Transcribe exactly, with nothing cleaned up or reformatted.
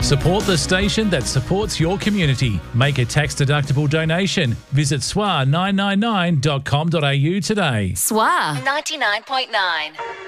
Support the station that supports your community. Make a tax-deductible donation. Visit S W A nine nine nine dot com dot a u today. S W A ninety-nine point nine.